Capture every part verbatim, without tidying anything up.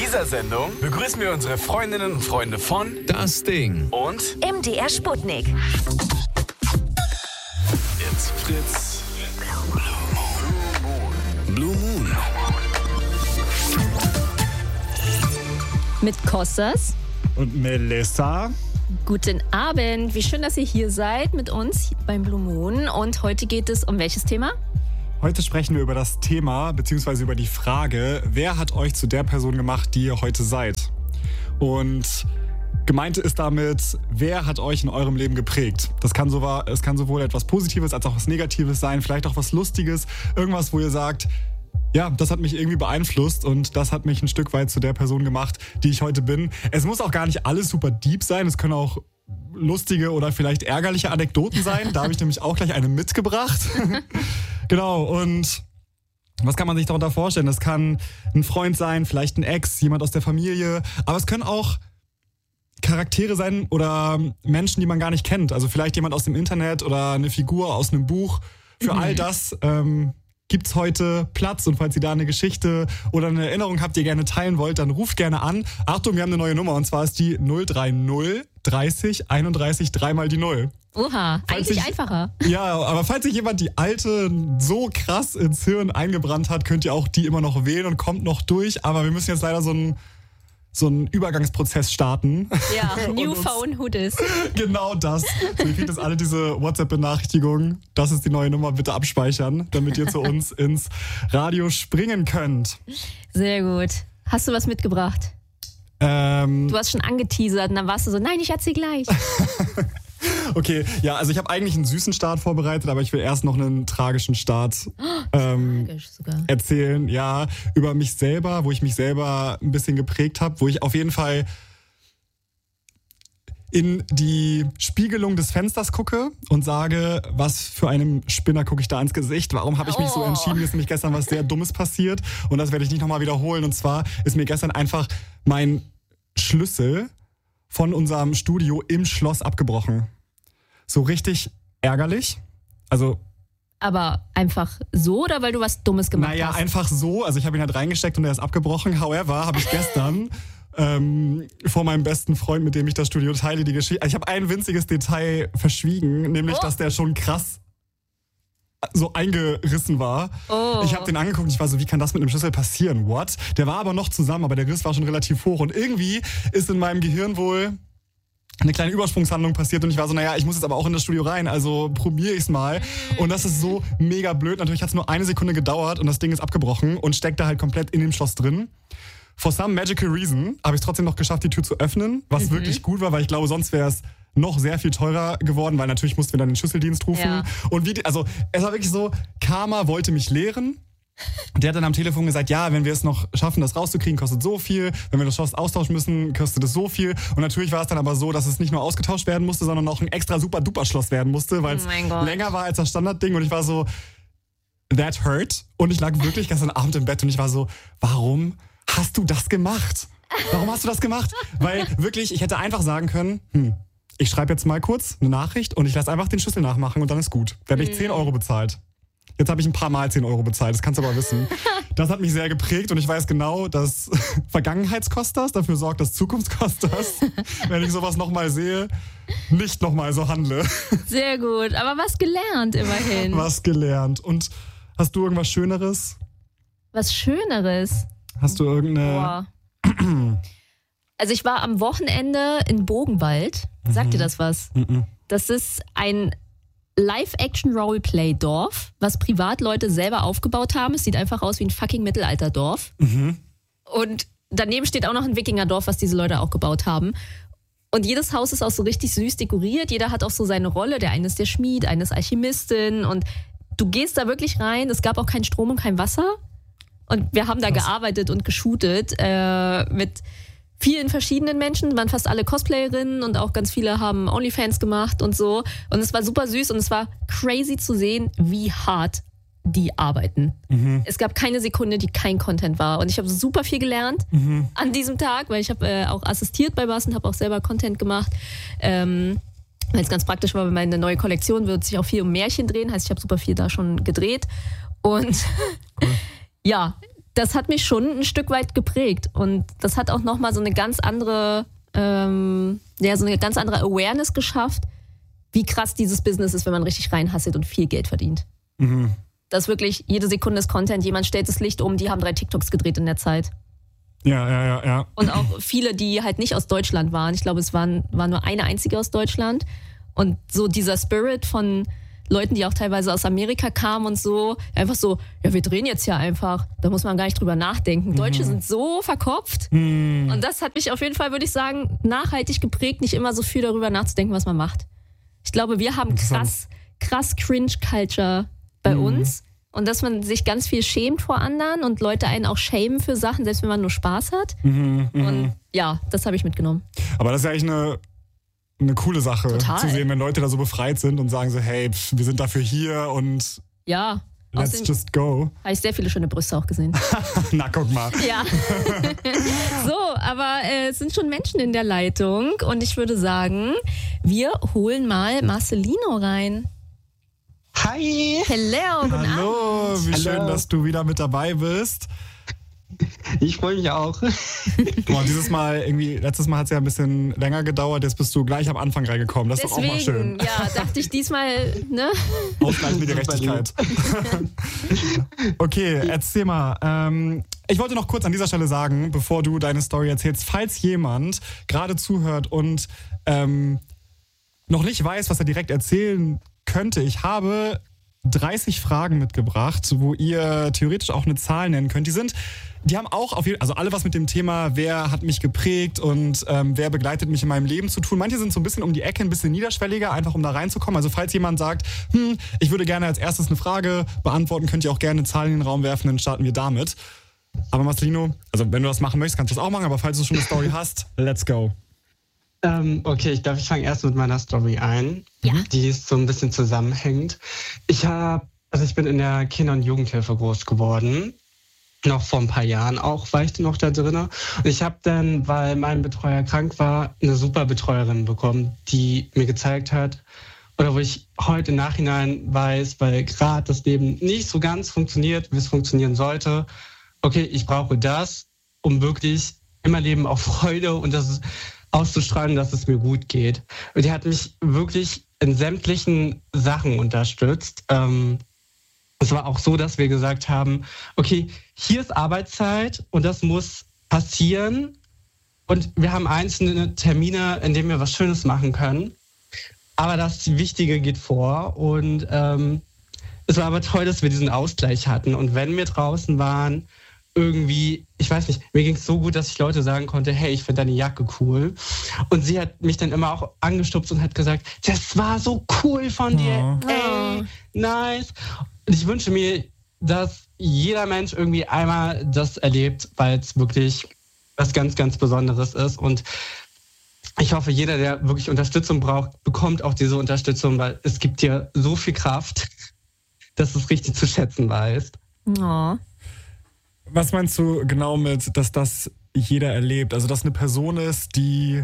dieser Sendung begrüßen wir unsere Freundinnen und Freunde von Das Ding und M D R Sputnik. It's Fritz. Blue Moon. Mit Kostas und Melissa. Guten Abend, wie schön, dass ihr hier seid mit uns beim Blue Moon. Und heute geht es um welches Thema? Heute sprechen wir über das Thema, beziehungsweise über die Frage, wer hat euch zu der Person gemacht, die ihr heute seid? Und gemeint ist damit, wer hat euch in eurem Leben geprägt? Das kann, so, es kann sowohl etwas Positives als auch was Negatives sein, vielleicht auch was Lustiges, irgendwas, wo ihr sagt, ja, das hat mich irgendwie beeinflusst und das hat mich ein Stück weit zu der Person gemacht, die ich heute bin. Es muss auch gar nicht alles super deep sein, es können auch lustige oder vielleicht ärgerliche Anekdoten sein. Da habe ich nämlich auch gleich eine mitgebracht. Genau, und was kann man sich darunter vorstellen? Das kann ein Freund sein, vielleicht ein Ex, jemand aus der Familie, aber es können auch Charaktere sein oder Menschen, die man gar nicht kennt. Also vielleicht jemand aus dem Internet oder eine Figur aus einem Buch. Für mhm. all das ähm, gibt's heute Platz, und falls ihr da eine Geschichte oder eine Erinnerung habt, die ihr gerne teilen wollt, dann ruft gerne an. Achtung, wir haben eine neue Nummer, und zwar ist die null drei null dreißig einunddreißig dreimal die Null. Oha, Falls eigentlich sich, einfacher. Ja, aber falls sich jemand die alte so krass ins Hirn eingebrannt hat, könnt ihr auch die immer noch wählen und kommt noch durch. Aber wir müssen jetzt leider so einen so einen Übergangsprozess starten. Ja, New Phone, who dis? Genau das. So, ihr kriegt jetzt alle diese WhatsApp-Benachrichtigungen. Das ist die neue Nummer, bitte abspeichern, damit ihr zu uns ins Radio springen könnt. Sehr gut. Hast du was mitgebracht? Ähm, du hast schon angeteasert und dann warst du so, nein, ich erzähl gleich. Okay, ja, also ich habe eigentlich einen süßen Start vorbereitet, aber ich will erst noch einen tragischen Start ähm, Tragisch sogar. erzählen. Ja, über mich selber, wo ich mich selber ein bisschen geprägt habe, wo ich auf jeden Fall in die Spiegelung des Fensters gucke und sage, was für einem Spinner gucke ich da ins Gesicht? Warum habe ich mich so entschieden? Mir ist nämlich gestern was sehr Dummes passiert und das werde ich nicht nochmal wiederholen. Und zwar ist mir gestern einfach mein Schlüssel von unserem Studio im Schloss abgebrochen. So richtig ärgerlich. Also aber einfach so oder weil du was Dummes gemacht naja, hast? Naja, einfach so. Also ich habe ihn halt reingesteckt und er ist abgebrochen. However, habe ich gestern ähm, vor meinem besten Freund, mit dem ich das Studio teile, die Geschichte... Also ich habe ein winziges Detail verschwiegen, nämlich, oh. dass der schon krass so eingerissen war. Oh. Ich habe den angeguckt und ich war so, wie kann das mit einem Schlüssel passieren? What? Der war aber noch zusammen, aber der Riss war schon relativ hoch. Und irgendwie ist in meinem Gehirn wohl eine kleine Übersprungshandlung passiert und ich war so, naja, ich muss jetzt aber auch in das Studio rein, also probiere ich's mal. Und das ist so mega blöd. Natürlich hat es nur eine Sekunde gedauert und das Ding ist abgebrochen und steckt da halt komplett in dem Schloss drin. For some magical reason habe ich es trotzdem noch geschafft, die Tür zu öffnen, was mhm. wirklich gut war, weil ich glaube, sonst wäre es noch sehr viel teurer geworden, weil natürlich mussten wir dann den Schlüsseldienst rufen. Ja. Und wie, die, also es war wirklich so, Karma wollte mich lehren. Der hat dann am Telefon gesagt, ja, wenn wir es noch schaffen, das rauszukriegen, kostet so viel. Wenn wir das Schloss austauschen müssen, kostet es so viel. Und natürlich war es dann aber so, dass es nicht nur ausgetauscht werden musste, sondern auch ein extra super duper Schloss werden musste, weil es oh länger war als das Standardding. Und ich war so, that hurt. Und ich lag wirklich gestern Abend im Bett und ich war so, warum hast du das gemacht? Warum hast du das gemacht? Weil wirklich, ich hätte einfach sagen können, hm, ich schreibe jetzt mal kurz eine Nachricht und ich lasse einfach den Schlüssel nachmachen und dann ist gut. Da habe ich zehn Euro bezahlt. Jetzt habe ich ein paar Mal zehn Euro bezahlt, das kannst du aber wissen. Das hat mich sehr geprägt und ich weiß genau, dass Vergangenheitskostas dafür sorgt, dass Zukunftskostas, wenn ich sowas nochmal sehe, nicht nochmal so handle. Sehr gut, aber was gelernt immerhin. Was gelernt. Und hast du irgendwas Schöneres? Was Schöneres? Hast du irgendeine... Boah. Also ich war am Wochenende in Bogenwald. Sagt mhm. dir das was? Mhm. Das ist ein Live-Action-Roleplay-Dorf, was Privatleute selber aufgebaut haben. Es sieht einfach aus wie ein fucking Mittelalterdorf. Mhm. Und daneben steht auch noch ein Wikingerdorf, was diese Leute auch gebaut haben. Und jedes Haus ist auch so richtig süß dekoriert. Jeder hat auch so seine Rolle. Der eine ist der Schmied, eine ist Alchemistin. Und du gehst da wirklich rein. Es gab auch keinen Strom und kein Wasser. Und wir haben da Krass. gearbeitet und geshootet äh, mit vielen verschiedenen Menschen, waren fast alle Cosplayerinnen und auch ganz viele haben OnlyFans gemacht und so. Und es war super süß und es war crazy zu sehen, wie hart die arbeiten. Mhm. Es gab keine Sekunde, die kein Content war. Und ich habe super viel gelernt mhm. an diesem Tag, weil ich habe äh, auch assistiert bei was und habe auch selber Content gemacht. Ähm, weil es ganz praktisch war, weil meine neue Kollektion wird sich auch viel um Märchen drehen. Heißt, ich habe super viel da schon gedreht. Und cool. ja, das hat mich schon ein Stück weit geprägt. Und das hat auch nochmal so eine ganz andere, ähm, ja, so eine ganz andere Awareness geschafft, wie krass dieses Business ist, wenn man richtig reinhasselt und viel Geld verdient. Mhm. Das ist wirklich, jede Sekunde ist Content, jemand stellt das Licht um, die haben drei TikToks gedreht in der Zeit. Ja, ja, ja, ja. Und auch viele, die halt nicht aus Deutschland waren. Ich glaube, es waren, war nur eine einzige aus Deutschland. Und so dieser Spirit von Leuten, die auch teilweise aus Amerika kamen und so, einfach so, ja, wir drehen jetzt ja einfach. Da muss man gar nicht drüber nachdenken. Deutsche mhm. sind so verkopft. Mhm. Und das hat mich auf jeden Fall, würde ich sagen, nachhaltig geprägt, nicht immer so viel darüber nachzudenken, was man macht. Ich glaube, wir haben krass, krass Cringe-Culture bei mhm. uns. Und dass man sich ganz viel schämt vor anderen und Leute einen auch schämen für Sachen, selbst wenn man nur Spaß hat. Mhm, und ja, das habe ich mitgenommen. Aber das ist ja eigentlich eine, eine coole Sache, Total. Zu sehen, wenn Leute da so befreit sind und sagen so, hey, pff, wir sind dafür hier und ja, let's just go. Habe ich sehr viele schöne Brüste auch gesehen. Na, guck mal. Ja. So, aber äh, es sind schon Menschen in der Leitung und ich würde sagen, wir holen mal Marcelino rein. Hi! Hello, guten Hallo, Abend. wie Hallo. schön, dass du wieder mit dabei bist. Ich freue mich auch. Boah, dieses Mal, irgendwie, letztes Mal hat es ja ein bisschen länger gedauert, jetzt bist du gleich am Anfang reingekommen. Das ist Deswegen, doch auch mal schön. ja, dachte ich diesmal, ne? Ausgleichende Gerechtigkeit. Okay, erzähl mal. Ähm, ich wollte noch kurz an dieser Stelle sagen, bevor du deine Story erzählst, falls jemand gerade zuhört und ähm, noch nicht weiß, was er direkt erzählen könnte, ich habe dreißig Fragen mitgebracht, wo ihr theoretisch auch eine Zahl nennen könnt. Die sind, die haben auch auf jeden, also alle was mit dem Thema, wer hat mich geprägt und ähm, wer begleitet mich in meinem Leben zu tun. Manche sind so ein bisschen um die Ecke, ein bisschen niederschwelliger, einfach um da reinzukommen. Also falls jemand sagt, hm, ich würde gerne als erstes eine Frage beantworten, könnt ihr auch gerne eine Zahl in den Raum werfen, dann starten wir damit. Aber Marcelino, also wenn du das machen möchtest, kannst du das auch machen, aber falls du schon eine Story hast, let's go. Ähm, okay, ich glaube, ich fange erst mit meiner Story ein. Ja. Die ist so ein bisschen zusammenhängend. Ich habe, also ich bin in der Kinder- und Jugendhilfe groß geworden. Noch vor ein paar Jahren auch war ich noch da drin. Und ich habe dann, weil mein Betreuer krank war, eine super Betreuerin bekommen, die mir gezeigt hat, oder wo ich heute im Nachhinein weiß, weil gerade das Leben nicht so ganz funktioniert, wie es funktionieren sollte. Okay, ich brauche das, um wirklich in meinem Leben auch Freude und das ist auszustrahlen, dass es mir gut geht. Und die hat mich wirklich in sämtlichen Sachen unterstützt. Ähm, es war auch so, dass wir gesagt haben, okay, hier ist Arbeitszeit und das muss passieren. Und wir haben einzelne Termine, in denen wir was Schönes machen können. Aber das Wichtige geht vor. Und ähm, es war aber toll, dass wir diesen Ausgleich hatten. Und wenn wir draußen waren, irgendwie, ich weiß nicht, mir ging es so gut, dass ich Leute sagen konnte, hey, ich finde deine Jacke cool. Und sie hat mich dann immer auch angestupst und hat gesagt, das war so cool von dir. Oh. Ey, nice. Und ich wünsche mir, dass jeder Mensch irgendwie einmal das erlebt, weil es wirklich was ganz, ganz Besonderes ist. Und ich hoffe, jeder, der wirklich Unterstützung braucht, bekommt auch diese Unterstützung, weil es gibt dir so viel Kraft, dass du es richtig zu schätzen weißt. Oh. Was meinst du genau mit, dass das jeder erlebt? Also, dass eine Person ist, die...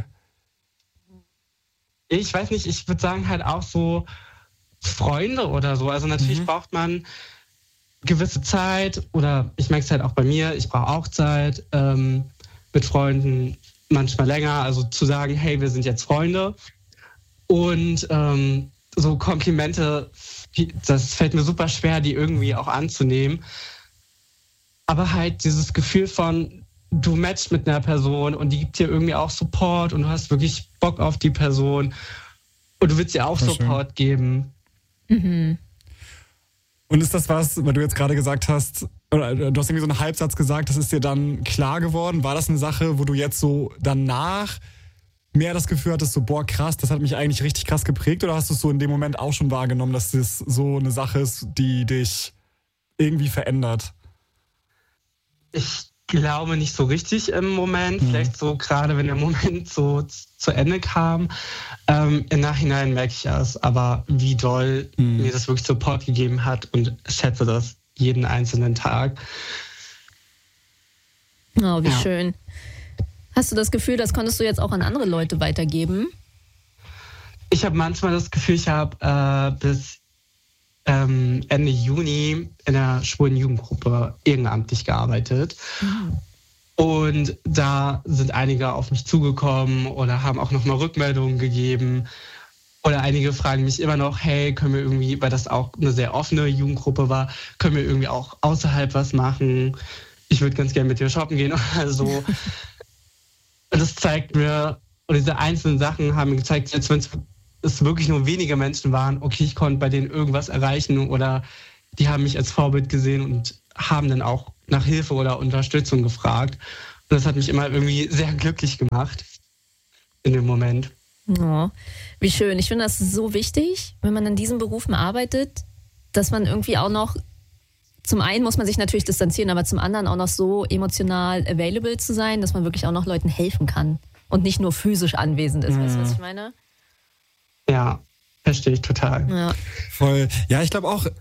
Ich weiß nicht, ich würde sagen halt auch so Freunde oder so. Also natürlich mhm. braucht man gewisse Zeit oder ich merke es halt auch bei mir, ich brauche auch Zeit ähm, mit Freunden, manchmal länger. Also zu sagen, hey, wir sind jetzt Freunde. Und ähm, so Komplimente, das fällt mir super schwer, die irgendwie auch anzunehmen. Aber halt dieses Gefühl von, du matchst mit einer Person und die gibt dir irgendwie auch Support und du hast wirklich Bock auf die Person und du willst ihr auch Sehr Support schön. geben. Mhm. Und ist das was, weil du jetzt gerade gesagt hast, oder du hast irgendwie so einen Halbsatz gesagt, das ist dir dann klar geworden. War das eine Sache, wo du jetzt so danach mehr das Gefühl hattest, so boah krass, das hat mich eigentlich richtig krass geprägt, oder hast du es so in dem Moment auch schon wahrgenommen, dass das so eine Sache ist, die dich irgendwie verändert? Ich glaube nicht so richtig im Moment, mhm. vielleicht so gerade, wenn der Moment so zu Ende kam. Ähm, im Nachhinein merke ich es, aber wie doll mhm. mir das wirklich Support gegeben hat und schätze das jeden einzelnen Tag. Oh, wie Ja. schön. Hast du das Gefühl, das konntest du jetzt auch an andere Leute weitergeben? Ich habe manchmal das Gefühl, ich habe äh, bis ähm, Ende Juni in der schwulen Jugendgruppe ehrenamtlich gearbeitet. Mhm. Und da sind einige auf mich zugekommen oder haben auch nochmal Rückmeldungen gegeben. Oder einige fragen mich immer noch, hey, können wir irgendwie, weil das auch eine sehr offene Jugendgruppe war, können wir irgendwie auch außerhalb was machen? Ich würde ganz gerne mit dir shoppen gehen oder so. Und das zeigt mir, und diese einzelnen Sachen haben mir gezeigt, selbst wenn es wirklich nur wenige Menschen waren, okay, ich konnte bei denen irgendwas erreichen oder die haben mich als Vorbild gesehen und haben dann auch nach Hilfe oder Unterstützung gefragt. Und das hat mich immer irgendwie sehr glücklich gemacht in dem Moment. Oh, wie schön. Ich finde das so wichtig, wenn man in diesen Berufen arbeitet, dass man irgendwie auch noch, zum einen muss man sich natürlich distanzieren, aber zum anderen auch noch so emotional available zu sein, dass man wirklich auch noch Leuten helfen kann und nicht nur physisch anwesend ist. Mhm. Weißt du, was ich meine? Ja, verstehe ich total. Ja. Voll. Ja, ich glaube auch,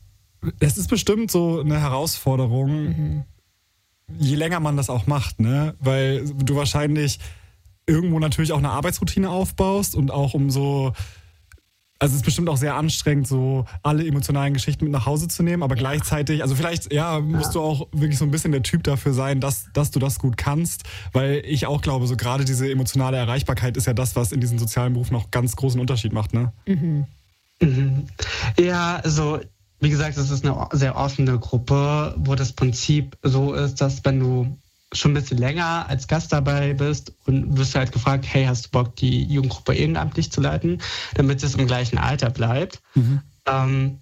es ist bestimmt so eine Herausforderung, mhm. je länger man das auch macht, ne? Weil du wahrscheinlich irgendwo natürlich auch eine Arbeitsroutine aufbaust und auch um so, also es ist bestimmt auch sehr anstrengend, so alle emotionalen Geschichten mit nach Hause zu nehmen, aber ja. gleichzeitig, also vielleicht, ja, musst ja. du auch wirklich so ein bisschen der Typ dafür sein, dass, dass du das gut kannst, weil ich auch glaube, so gerade diese emotionale Erreichbarkeit ist ja das, was in diesen sozialen Berufen noch ganz großen Unterschied macht, ne? Mhm. Mhm. Ja, also wie gesagt, es ist eine sehr offene Gruppe, wo das Prinzip so ist, dass wenn du schon ein bisschen länger als Gast dabei bist und wirst halt gefragt, hey, hast du Bock, die Jugendgruppe ehrenamtlich zu leiten, damit es im gleichen Alter bleibt. Mhm. Ähm,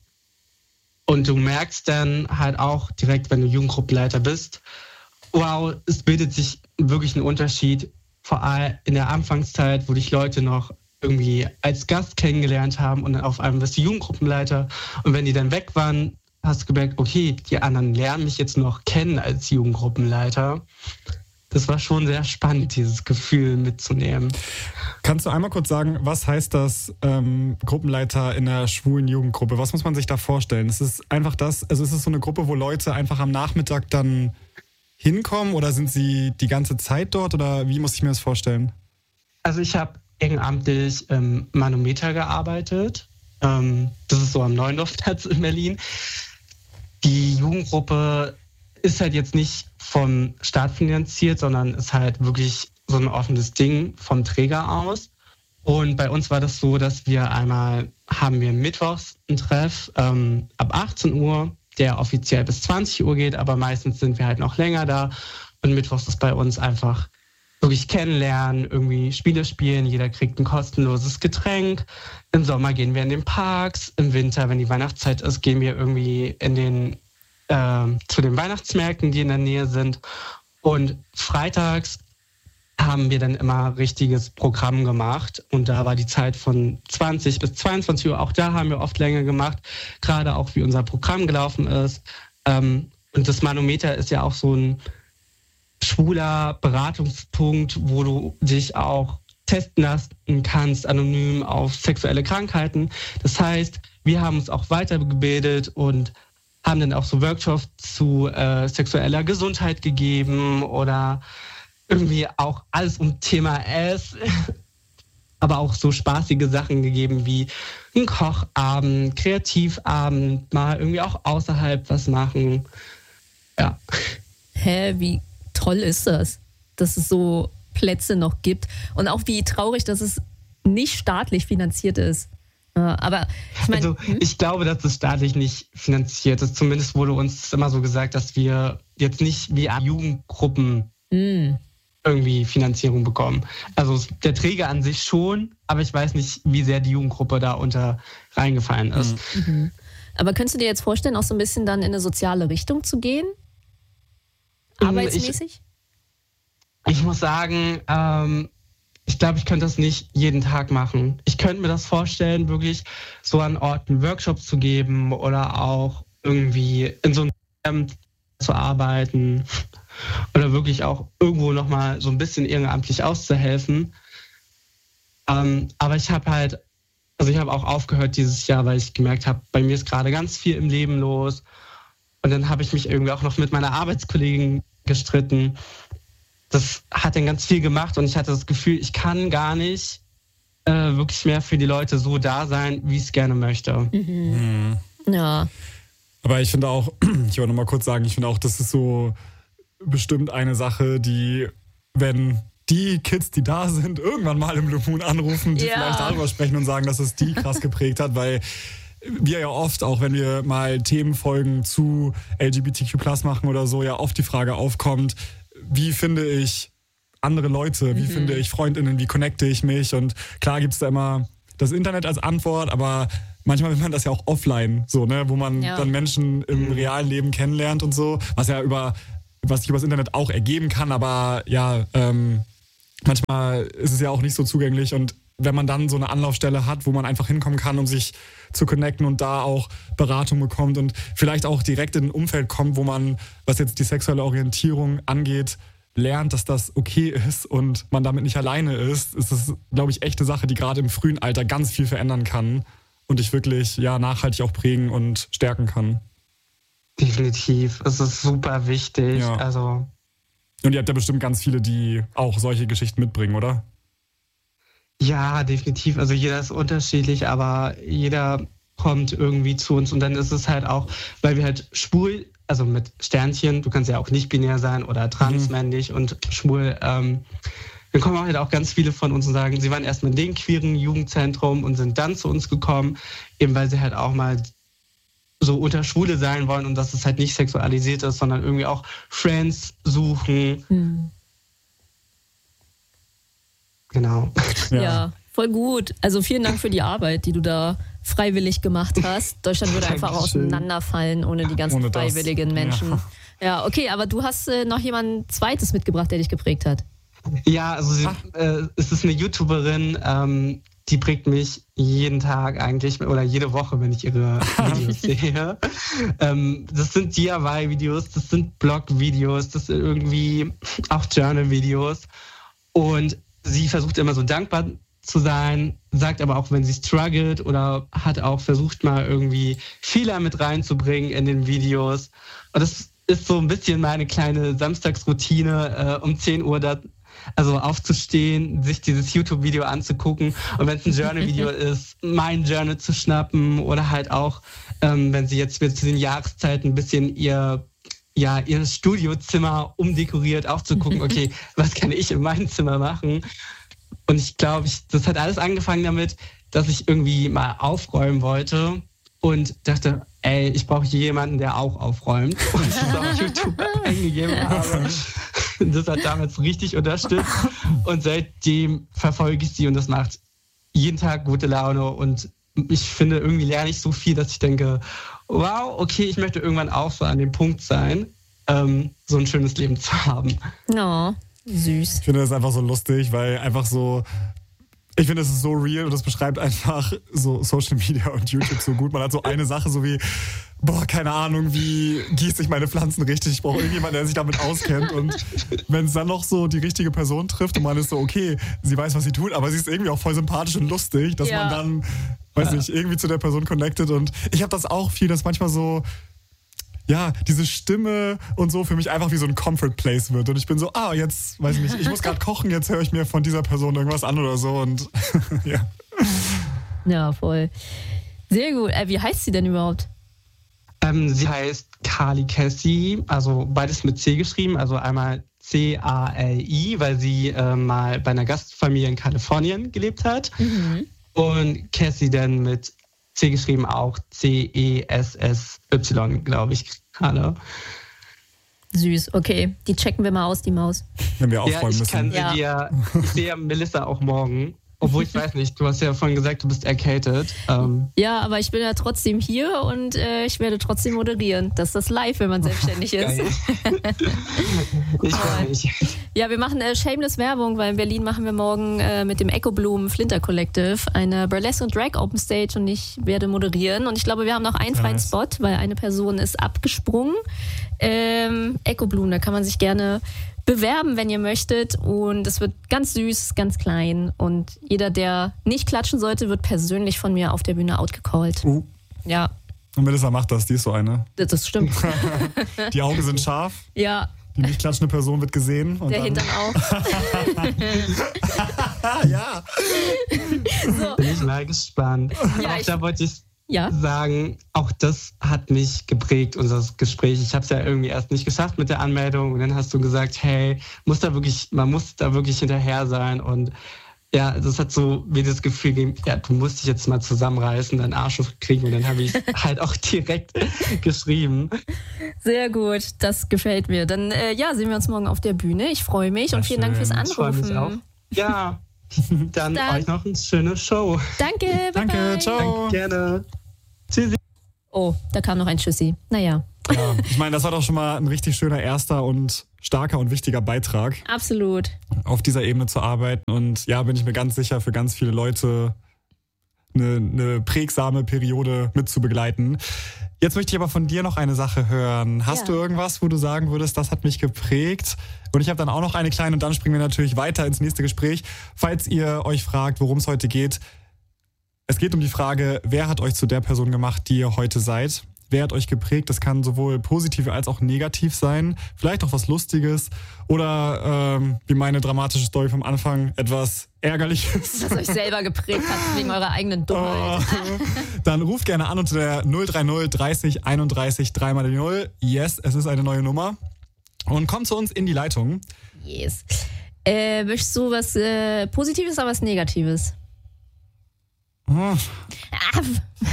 und du merkst dann halt auch direkt, wenn du Jugendgruppenleiter bist, wow, es bildet sich wirklich ein Unterschied, vor allem in der Anfangszeit, wo dich Leute noch irgendwie als Gast kennengelernt haben und dann auf einmal bist du Jugendgruppenleiter und wenn die dann weg waren, hast du gemerkt, okay, die anderen lernen mich jetzt noch kennen als Jugendgruppenleiter. Das war schon sehr spannend, dieses Gefühl mitzunehmen. Kannst du einmal kurz sagen, was heißt das ähm, Gruppenleiter in einer schwulen Jugendgruppe? Was muss man sich da vorstellen? Ist es einfach das, also ist es so eine Gruppe, wo Leute einfach am Nachmittag dann hinkommen oder sind sie die ganze Zeit dort oder wie muss ich mir das vorstellen? Also ich habe ehrenamtlich im Manometer gearbeitet. Ähm, das ist so am Neuendorfplatz in Berlin. Die Jugendgruppe ist halt jetzt nicht vom Staat finanziert, sondern ist halt wirklich so ein offenes Ding vom Träger aus. Und bei uns war das so, dass wir einmal haben wir mittwochs einen Treff ähm, ab achtzehn Uhr, der offiziell bis zwanzig Uhr geht, aber meistens sind wir halt noch länger da. Und mittwochs ist bei uns einfach wirklich kennenlernen, irgendwie Spiele spielen, jeder kriegt ein kostenloses Getränk. Im Sommer gehen wir in den Parks, im Winter, wenn die Weihnachtszeit ist, gehen wir irgendwie in den, äh, zu den Weihnachtsmärkten, die in der Nähe sind. Und freitags haben wir dann immer richtiges Programm gemacht und da war die Zeit von zwanzig bis zweiundzwanzig Uhr, auch da haben wir oft länger gemacht, gerade auch wie unser Programm gelaufen ist. Ähm, und das Manometer ist ja auch so ein schwuler Beratungspunkt, wo du dich auch testen lassen kannst, anonym auf sexuelle Krankheiten. Das heißt, wir haben uns auch weitergebildet und haben dann auch so Workshops zu äh, sexueller Gesundheit gegeben oder irgendwie auch alles um Thema S, aber auch so spaßige Sachen gegeben wie ein Kochabend, Kreativabend, mal irgendwie auch außerhalb was machen. Ja. Hä, wie toll ist das, dass es so Plätze noch gibt und auch wie traurig, dass es nicht staatlich finanziert ist. Aber ich meine, also, hm? ich glaube, dass es staatlich nicht finanziert ist. Zumindest wurde uns immer so gesagt, dass wir jetzt nicht wie Jugendgruppen hm. irgendwie Finanzierung bekommen. Also der Träger an sich schon, aber ich weiß nicht, wie sehr die Jugendgruppe da unter reingefallen ist. Mhm. Aber könntest du dir jetzt vorstellen, auch so ein bisschen dann in eine soziale Richtung zu gehen? Arbeitsmäßig? Ich, ich muss sagen, ähm, ich glaube, ich könnte das nicht jeden Tag machen. Ich könnte mir das vorstellen, wirklich so an Orten Workshops zu geben oder auch irgendwie in so einem Camp zu arbeiten oder wirklich auch irgendwo nochmal so ein bisschen ehrenamtlich auszuhelfen. Ähm, aber ich habe halt, also ich habe auch aufgehört dieses Jahr, weil ich gemerkt habe, bei mir ist gerade ganz viel im Leben los. Und dann habe ich mich irgendwie auch noch mit meiner Arbeitskollegin gestritten. Das hat dann ganz viel gemacht und ich hatte das Gefühl, ich kann gar nicht äh, wirklich mehr für die Leute so da sein, wie ich es gerne möchte. Mhm. Mhm. Ja. Aber ich finde auch, ich wollte noch mal kurz sagen, ich finde auch, das ist so bestimmt eine Sache, die, wenn die Kids, die da sind, irgendwann mal im Blue Moon anrufen, die ja. vielleicht darüber sprechen und sagen, dass es die krass geprägt hat, weil wir ja oft, auch wenn wir mal Themenfolgen zu L G B T Q plus machen oder so, ja oft die Frage aufkommt, wie finde ich andere Leute, wie mhm. finde ich FreundInnen, wie connecte ich mich? Und klar gibt es da immer das Internet als Antwort, aber manchmal will man das ja auch offline, so, ne, wo man ja. dann Menschen im mhm. realen Leben kennenlernt und so, was ja über, was sich über das Internet auch ergeben kann, aber ja, ähm, manchmal ist es ja auch nicht so zugänglich und wenn man dann so eine Anlaufstelle hat, wo man einfach hinkommen kann, um sich zu connecten und da auch Beratung bekommt und vielleicht auch direkt in ein Umfeld kommt, wo man, was jetzt die sexuelle Orientierung angeht, lernt, dass das okay ist und man damit nicht alleine ist, ist das, glaube ich, echt eine Sache, die gerade im frühen Alter ganz viel verändern kann und dich wirklich ja nachhaltig auch prägen und stärken kann. Definitiv. Es ist super wichtig. Ja. Also und ihr habt ja bestimmt ganz viele, die auch solche Geschichten mitbringen, oder? Ja, definitiv. Also jeder ist unterschiedlich, aber jeder kommt irgendwie zu uns und dann ist es halt auch, weil wir halt schwul, also mit Sternchen, du kannst ja auch nicht binär sein oder transmännlich mhm. und schwul, ähm, dann kommen halt auch ganz viele von uns und sagen, sie waren erst mit dem queeren Jugendzentrum und sind dann zu uns gekommen, eben weil sie halt auch mal so unter Schwule sein wollen und dass es halt nicht sexualisiert ist, sondern irgendwie auch Friends suchen. Mhm. Genau. Ja. ja, voll gut. Also vielen Dank für die Arbeit, die du da freiwillig gemacht hast. Deutschland würde einfach auseinanderfallen ohne die ganzen ohne freiwilligen Menschen. Ja. ja, okay, aber du hast äh, noch jemanden Zweites mitgebracht, der dich geprägt hat. Ja, also sie, äh, es ist eine YouTuberin, ähm, die prägt mich jeden Tag eigentlich oder jede Woche, wenn ich ihre Videos sehe. Ähm, das sind D I Y-Videos, das sind Blog-Videos, das sind irgendwie auch Journal-Videos und sie versucht immer so dankbar zu sein, sagt aber auch, wenn sie struggelt oder hat auch versucht, mal irgendwie Fehler mit reinzubringen in den Videos. Und das ist so ein bisschen meine kleine Samstagsroutine, äh, um zehn Uhr da, also aufzustehen, sich dieses YouTube-Video anzugucken und wenn es ein Journal-Video ist, mein Journal zu schnappen oder halt auch, ähm, wenn sie jetzt wieder zu den Jahreszeiten ein bisschen ihr ja, ihr Studiozimmer umdekoriert, auch zu gucken, okay, was kann ich in meinem Zimmer machen? Und ich glaube, ich, das hat alles angefangen damit, dass ich irgendwie mal aufräumen wollte und dachte, ey, ich brauche jemanden, der auch aufräumt. Und das auf YouTube eingegeben habe. Das hat damals richtig unterstützt. Und seitdem verfolge ich sie und das macht jeden Tag gute Laune. Und ich finde, irgendwie lerne ich so viel, dass ich denke, wow, okay, ich möchte irgendwann auch so an dem Punkt sein, ähm, so ein schönes Leben zu haben. Oh, süß. Ich finde das einfach so lustig, weil einfach so, ich finde, es ist so real und das beschreibt einfach so Social Media und YouTube so gut. Man hat so eine Sache, so wie, boah, keine Ahnung, wie gieße ich meine Pflanzen richtig? Ich brauche irgendjemanden, der sich damit auskennt. Und wenn es dann noch so die richtige Person trifft und man ist so, okay, sie weiß, was sie tut, aber sie ist irgendwie auch voll sympathisch und lustig, dass ja. man dann, weiß nicht, irgendwie zu der Person connected. Und ich habe das auch viel, dass manchmal so, ja, diese Stimme und so für mich einfach wie so ein Comfort Place wird. Und ich bin so, ah, jetzt, weiß ich nicht, ich muss gerade kochen, jetzt höre ich mir von dieser Person irgendwas an oder so. Und ja. Ja, voll. Sehr gut. Äh, wie heißt sie denn überhaupt? Ähm, sie heißt Carly Cassie, also beides mit C geschrieben, also einmal C A L I, weil sie äh, mal bei einer Gastfamilie in Kalifornien gelebt hat. Mhm. Und Cassie dann mit C geschrieben auch C E S S Y, glaube ich, gerade. Süß, okay. Die checken wir mal aus, die Maus. Wenn wir aufräumen ja, ich müssen. Kann ja. dir, ich sehe Melissa auch morgen. Obwohl, ich weiß nicht, du hast ja vorhin gesagt, du bist erkältet. Ähm. Ja, aber ich bin ja trotzdem hier und äh, ich werde trotzdem moderieren. Das ist das live, wenn man selbstständig ist. Ich freue mich. Ja, wir machen äh, shameless Werbung, weil in Berlin machen wir morgen äh, mit dem Echo Bloom Flinter Collective eine Burlesque und Drag Open Stage und ich werde moderieren. Und ich glaube, wir haben noch einen freien Spot, weil eine Person ist abgesprungen. Ähm, Echo Bloom, da kann man sich gerne bewerben, wenn ihr möchtet, und es wird ganz süß, ganz klein und jeder, der nicht klatschen sollte, wird persönlich von mir auf der Bühne outgecallt. Uh. Ja. Und Melissa macht das, die ist so eine. Das, das stimmt. Die Augen sind scharf. Ja. Die nicht klatschende Person wird gesehen. Und der dann Hintern auch. Ja. So. Bin ich mal gespannt. Ja, auch ich da wollte ich Ja. sagen, auch das hat mich geprägt, unser Gespräch. Ich habe es ja irgendwie erst nicht geschafft mit der Anmeldung und dann hast du gesagt, hey, muss da wirklich, man muss da wirklich hinterher sein und ja, das hat so wie das Gefühl gegeben, ja, du musst dich jetzt mal zusammenreißen, deinen Arsch kriegen und dann habe ich halt auch direkt geschrieben. Sehr gut, das gefällt mir. Dann äh, ja, sehen wir uns morgen auf der Bühne. Ich freue mich Ja, und vielen Dank schön. fürs Ich freue mich auch. Anrufen. Ja, dann, Dann. euch noch eine schöne Show. Danke, bye Danke, bye. ciao. Gerne. Tschüssi. Oh, da kam noch ein Tschüssi. Naja, Ja, ich meine, das war doch schon mal ein richtig schöner erster und starker und wichtiger Beitrag, absolut. auf dieser Ebene zu arbeiten. Und ja, bin ich mir ganz sicher, für ganz viele Leute eine, eine prägsame Periode mit zu begleiten. Jetzt möchte ich aber von dir noch eine Sache hören. Hast Ja. du irgendwas, wo du sagen würdest, das hat mich geprägt? Und ich habe dann auch noch eine kleine und dann springen wir natürlich weiter ins nächste Gespräch. Falls ihr euch fragt, worum es heute geht, es geht um die Frage, wer hat euch zu der Person gemacht, die ihr heute seid? Wer hat euch geprägt? Das kann sowohl positiv als auch negativ sein. Vielleicht auch was Lustiges oder ähm, wie meine dramatische Story vom Anfang, etwas Ärgerliches. Was euch selber geprägt hat wegen eurer eigenen Dummheit. Oh. Dann ruft gerne an unter der null drei null dreißig einunddreißig drei mal die null. Yes, es ist eine neue Nummer. Und kommt zu uns in die Leitung. Yes. Äh, möchtest du was äh, Positives oder was Negatives? Oh. Ah,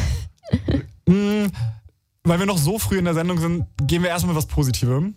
Hm, weil wir noch so früh in der Sendung sind, gehen wir erstmal mit was Positivem.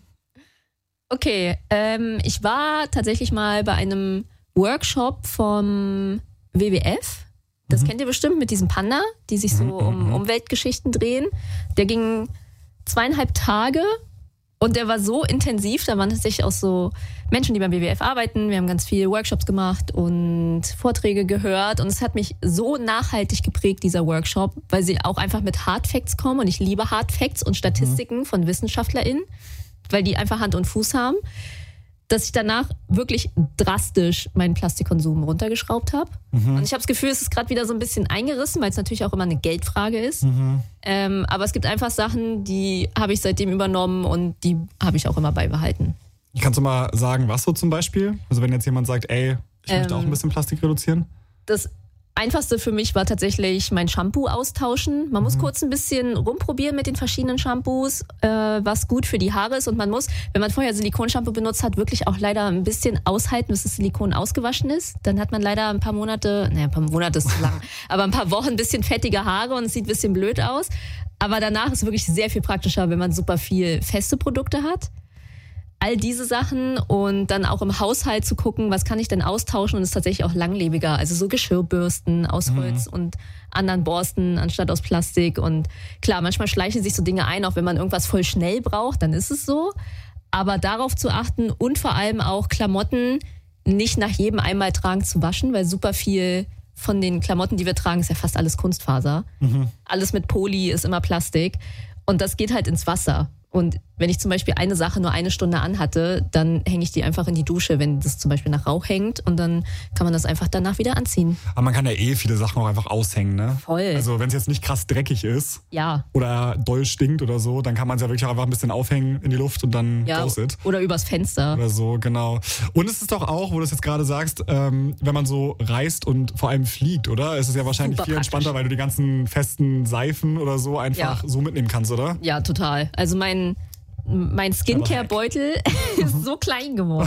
okay, ähm, ich war tatsächlich mal bei einem Workshop vom W W F. Das kennt ihr bestimmt mit diesem Panda, die sich so um Umweltgeschichten drehen. Der ging zweieinhalb Tage und der war so intensiv. Da waren tatsächlich auch so Menschen, die beim W W F arbeiten. Wir haben ganz viele Workshops gemacht und Vorträge gehört. Und es hat mich so nachhaltig geprägt, dieser Workshop, weil sie auch einfach mit Hard Facts kommen. Und ich liebe Hard Facts und Statistiken von WissenschaftlerInnen, weil die einfach Hand und Fuß haben, dass ich danach wirklich drastisch meinen Plastikkonsum runtergeschraubt habe. Mhm. Und ich habe das Gefühl, es ist gerade wieder so ein bisschen eingerissen, weil es natürlich auch immer eine Geldfrage ist. Mhm. Ähm, aber es gibt einfach Sachen, die habe ich seitdem übernommen und die habe ich auch immer beibehalten. Kannst du mal sagen, was so zum Beispiel? Also wenn jetzt jemand sagt, ey, ich möchte Ähm. auch ein bisschen Plastik reduzieren. Das Einfachste für mich war tatsächlich mein Shampoo austauschen. Man muss kurz ein bisschen rumprobieren mit den verschiedenen Shampoos, äh, was gut für die Haare ist. Und man muss, wenn man vorher Silikonshampoo benutzt hat, wirklich auch leider ein bisschen aushalten, bis das Silikon ausgewaschen ist. Dann hat man leider ein paar Monate, naja, ein paar Monate ist zu lang, aber ein paar Wochen ein bisschen fettige Haare und es sieht ein bisschen blöd aus. Aber danach ist wirklich sehr viel praktischer, wenn man super viel feste Produkte hat. All diese Sachen und dann auch im Haushalt zu gucken, was kann ich denn austauschen und ist tatsächlich auch langlebiger. Also so Geschirrbürsten aus Holz mhm. und anderen Borsten anstatt aus Plastik. Und klar, manchmal schleichen sich so Dinge ein, auch wenn man irgendwas voll schnell braucht, dann ist es so. Aber darauf zu achten und vor allem auch Klamotten nicht nach jedem einmal tragen zu waschen, weil super viel von den Klamotten, die wir tragen, ist ja fast alles Kunstfaser. Mhm. Alles mit Poly ist immer Plastik. Und das geht halt ins Wasser. Und wenn ich zum Beispiel eine Sache nur eine Stunde anhatte, dann hänge ich die einfach in die Dusche, wenn das zum Beispiel nach Rauch hängt. Und dann kann man das einfach danach wieder anziehen. Aber man kann ja eh viele Sachen auch einfach aushängen, ne? Voll. Also wenn es jetzt nicht krass dreckig ist Ja. oder doll stinkt oder so, dann kann man es ja wirklich auch einfach ein bisschen aufhängen in die Luft und dann Ja. goes it. Oder übers Fenster. Oder so, genau. Und es ist doch auch, wo du es jetzt gerade sagst, ähm, wenn man so reist und vor allem fliegt, oder? Es ist ja wahrscheinlich Super viel praktisch. entspannter, weil du die ganzen festen Seifen oder so einfach Ja. so mitnehmen kannst, oder? Ja, total. Also mein, mein Skincare-Beutel ist so klein geworden.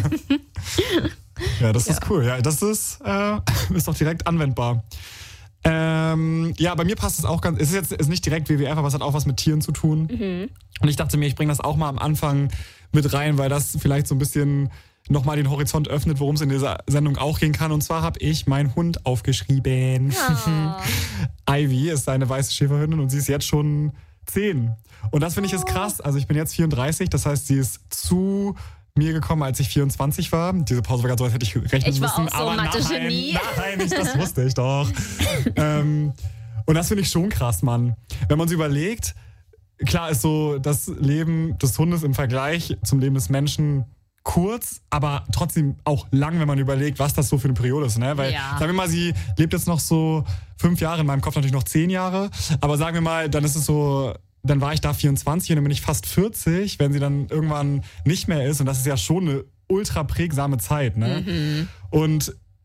Ja, das Ja. ist cool. Ja, das ist, äh, ist doch direkt anwendbar. Ähm, ja, bei mir passt es auch ganz. Es ist jetzt ist nicht direkt W W F, aber es hat auch was mit Tieren zu tun. Mhm. Und ich dachte mir, ich bringe das auch mal am Anfang mit rein, weil das vielleicht so ein bisschen nochmal den Horizont öffnet, worum es in dieser Sendung auch gehen kann. Und zwar habe ich meinen Hund aufgeschrieben. Oh. Ivy ist eine weiße Schäferhündin und sie ist jetzt schon zehn. Und das finde ich ist krass. Also ich bin jetzt vierunddreißig, das heißt, sie ist zu mir gekommen, als ich vierundzwanzig war. Diese Pause war gerade so, als hätte ich rechnen Ich war müssen. auch so aber Mathe-Genie. Nein, nein, ich, das wusste ich doch. ähm, und das finde ich schon krass, Mann. Wenn man sich überlegt, klar ist so das Leben des Hundes im Vergleich zum Leben des Menschen kurz, aber trotzdem auch lang, wenn man überlegt, was das so für eine Periode ist. Ne? Weil, Ja. sagen wir mal, sie lebt jetzt noch so fünf Jahre, in meinem Kopf natürlich noch zehn Jahre, aber sagen wir mal, dann ist es so, dann war ich da vierundzwanzig und dann bin ich fast vierzig, wenn sie dann irgendwann nicht mehr ist und das ist ja schon eine ultra prägsame Zeit. Ne? Mhm. Und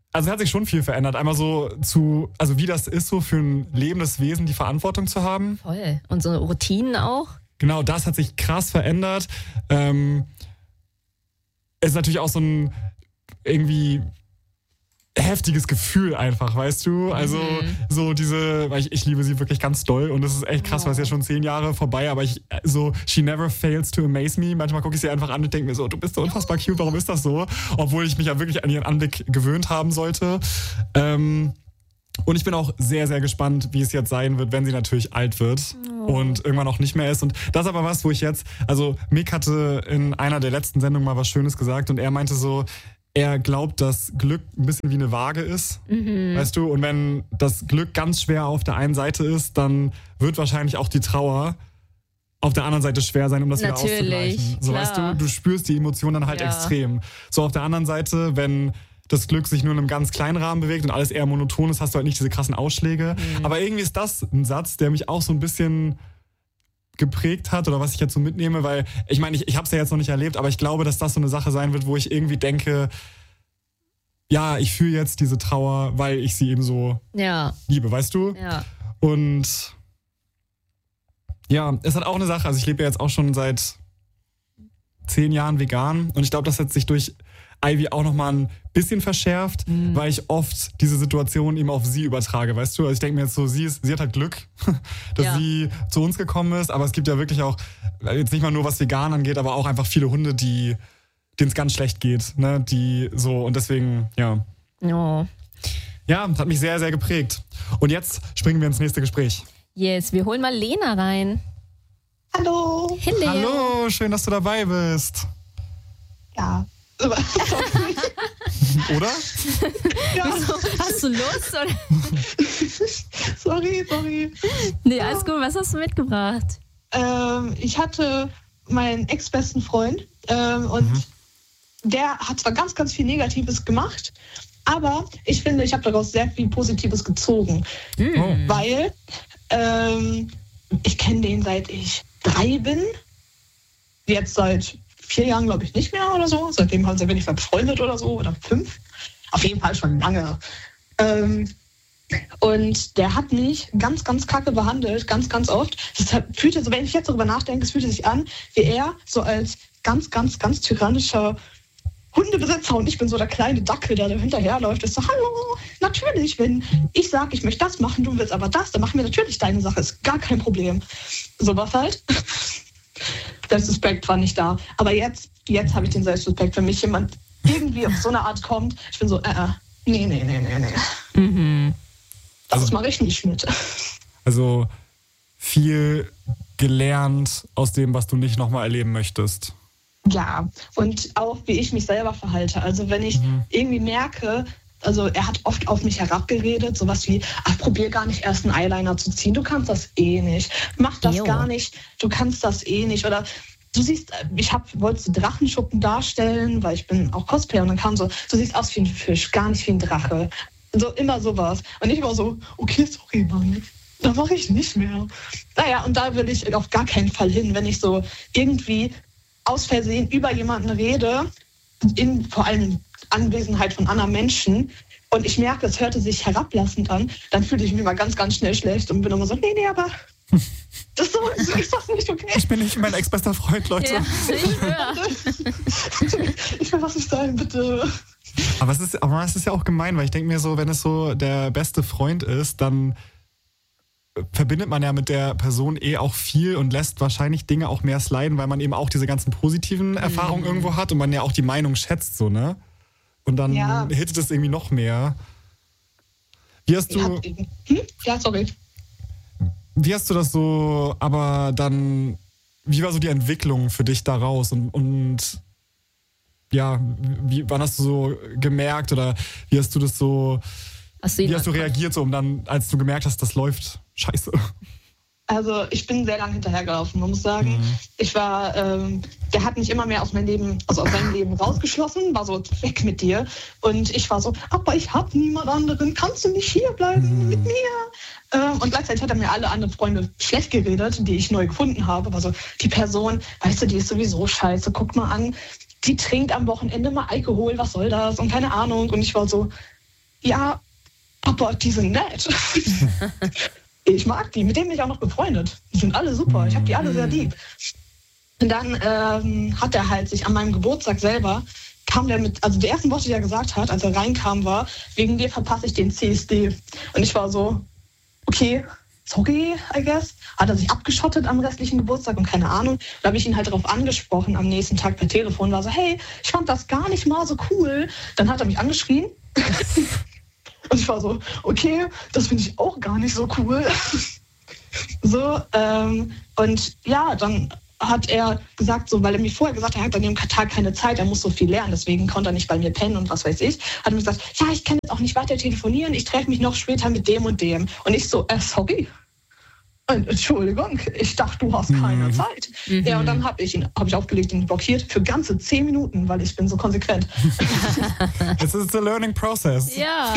Also hat sich schon viel verändert. Einmal so zu, also wie das ist, so für ein lebendes Wesen die Verantwortung zu haben. Voll. Und so Routinen auch. Genau, das hat sich krass verändert. Ähm, es ist natürlich auch so ein irgendwie heftiges Gefühl einfach, weißt du? Also Mhm. so diese, weil ich, ich liebe sie wirklich ganz doll und es ist echt krass, Oh. weil es ja schon zehn Jahre vorbei, aber ich so, she never fails to amaze me. Manchmal gucke ich sie einfach an und denke mir so, du bist so unfassbar cute, warum ist das so? Obwohl ich mich ja wirklich an ihren Anblick gewöhnt haben sollte. Ähm, und ich bin auch sehr, sehr gespannt, wie es jetzt sein wird, wenn sie natürlich alt wird und irgendwann auch nicht mehr ist. Und das ist aber was, wo ich jetzt, also Mick hatte in einer der letzten Sendungen mal was Schönes gesagt und er meinte so, er glaubt, dass Glück ein bisschen wie eine Waage ist, Mhm. weißt du? Und wenn das Glück ganz schwer auf der einen Seite ist, dann wird wahrscheinlich auch die Trauer auf der anderen Seite schwer sein, um das Natürlich, wieder auszugleichen. So, klar. weißt du, du spürst die Emotionen dann halt Ja. extrem. So auf der anderen Seite, wenn das Glück sich nur in einem ganz kleinen Rahmen bewegt und alles eher monoton ist, hast du halt nicht diese krassen Ausschläge. Mhm. Aber irgendwie ist das ein Satz, der mich auch so ein bisschen geprägt hat oder was ich jetzt so mitnehme, weil ich meine, ich, ich habe es ja jetzt noch nicht erlebt, aber ich glaube, dass das so eine Sache sein wird, wo ich irgendwie denke, ja, ich fühle jetzt diese Trauer, weil ich sie eben so Ja, liebe, weißt du? ja. Und ja, es hat auch eine Sache, also ich lebe ja jetzt auch schon seit zehn Jahren vegan und ich glaube, das hat sich durch Ivy auch nochmal ein bisschen verschärft, Mhm. weil ich oft diese Situation eben auf sie übertrage, weißt du? Also ich denke mir jetzt so, sie, ist, sie hat halt Glück, dass Ja. sie zu uns gekommen ist, aber es gibt ja wirklich auch, jetzt nicht mal nur was vegan angeht, aber auch einfach viele Hunde, die denen es ganz schlecht geht, ne? Die so, und deswegen, ja. Oh. Ja, hat mich sehr, sehr geprägt. Und jetzt springen wir ins nächste Gespräch. Yes, wir holen mal Lena rein. Hallo. Hello. Hallo, schön, dass du dabei bist. Ja. Oder? ja. Hast du Lust? Oder? sorry, sorry. Nee, alles gut. Was hast du mitgebracht? Ähm, ich hatte meinen ex-besten Freund ähm, und Mhm. der hat zwar ganz, ganz viel Negatives gemacht, aber ich finde, ich habe daraus sehr viel Positives gezogen, Oh. weil ähm, ich kenne den seit ich drei bin, jetzt seit vier Jahren glaube ich nicht mehr oder so, seitdem halt bin ich befreundet oder so oder fünf, auf jeden Fall schon lange. Ähm, Und der hat mich ganz, ganz kacke behandelt, ganz, ganz oft. Das fühlte so, wenn ich jetzt darüber nachdenke, es fühlte sich an, wie er so als ganz, ganz, ganz tyrannischer Hundebesitzer und ich bin so der kleine Dackel, der da hinterherläuft. Ich so, hallo, natürlich, wenn ich sage, ich möchte das machen, du willst aber das, dann machen wir natürlich deine Sache, ist gar kein Problem. Sowas halt. Selbstrespekt war nicht da. Aber jetzt, jetzt habe ich den Selbstrespekt, wenn mich jemand irgendwie auf so eine Art kommt. Ich bin so, äh, äh nee, nee, nee, nee, nee. Mhm. Das Also- mache ich nicht mit. Also viel gelernt aus dem, was du nicht nochmal erleben möchtest. Ja, und auch wie ich mich selber verhalte. Also wenn ich Mhm. irgendwie merke, also er hat oft auf mich herabgeredet, sowas wie, ach, probier gar nicht erst einen Eyeliner zu ziehen, du kannst das eh nicht. Mach das Jo. gar nicht, du kannst das eh nicht. Oder du siehst, ich hab, wollte so Drachenschuppen darstellen, weil ich bin auch Cosplayer und dann kam so, du siehst aus wie ein Fisch, gar nicht wie ein Drache. So immer sowas. Und ich war so, okay, sorry, Mann. Da mache ich nicht mehr. Naja, und da will ich auf gar keinen Fall hin, wenn ich so irgendwie aus Versehen über jemanden rede, in vor allem Anwesenheit von anderen Menschen, und ich merke, es hörte sich herablassend an, dann fühle ich mich mal ganz, ganz schnell schlecht und bin immer so, nee, nee, aber das so, so ist das nicht okay. Ich bin nicht mein ex-bester Freund, Leute. Ja, ich schwör. Ich will was nicht sein, bitte. Aber es ist, aber es ist ja auch gemein, weil ich denke mir so, wenn es so der beste Freund ist, dann verbindet man ja mit der Person eh auch viel und lässt wahrscheinlich Dinge auch mehr sliden, weil man eben auch diese ganzen positiven Erfahrungen irgendwo hat und man ja auch die Meinung schätzt, so, ne? Und dann Ja. hittet es irgendwie noch mehr. Wie hast du, Ja, hm? ja, sorry. wie hast du das so, aber dann, wie war so die Entwicklung für dich daraus und, und ja, wie, wann hast du so gemerkt oder wie hast du das so, Hast du ihn wie hast du reagiert, so, um dann, als du gemerkt hast, das läuft scheiße? Also ich bin sehr lange hinterhergelaufen. Man muss sagen, Mhm. ich war, ähm, der hat mich immer mehr aus meinem Leben, also aus seinem Leben rausgeschlossen, war so, weg mit dir. Und ich war so, aber ich habe niemand anderen, kannst du nicht hier bleiben Mhm. mit mir? Ähm, und gleichzeitig hat er mir alle anderen Freunde schlecht geredet, die ich neu gefunden habe. Also die Person, weißt du, die ist sowieso scheiße, guck mal an, die trinkt am Wochenende mal Alkohol, was soll das? Und keine Ahnung. Und ich war so, ja, aber die sind nett. Ich mag die, mit denen bin ich auch noch befreundet. Die sind alle super, ich habe die alle sehr lieb. Und dann ähm, hat er halt sich an meinem Geburtstag selber, kam der mit, also die ersten Worte, die er gesagt hat, als er reinkam, war, wegen dir verpasse ich den C S D. Und ich war so, okay, sorry, I guess. Hat er sich abgeschottet am restlichen Geburtstag und keine Ahnung. Da habe ich ihn halt darauf angesprochen am nächsten Tag per Telefon. War so, hey, ich fand das gar nicht mal so cool. Dann hat er mich angeschrien. Und ich war so, okay, das finde ich auch gar nicht so cool. So, ähm, und ja, dann hat er gesagt, so, weil er mir vorher gesagt hat, er hat an dem Tag keine Zeit, er muss so viel lernen, deswegen konnte er nicht bei mir pennen und was weiß ich. Hat er mir gesagt, ja, ich kann jetzt auch nicht weiter telefonieren, ich treffe mich noch später mit dem und dem. Und ich so, äh, sorry. Und, Entschuldigung, ich dachte, du hast keine mhm. Zeit. Mhm. Ja, und dann habe ich ihn hab ich aufgelegt und blockiert für ganze zehn Minuten, weil ich bin so konsequent. It's a learning process. Ja.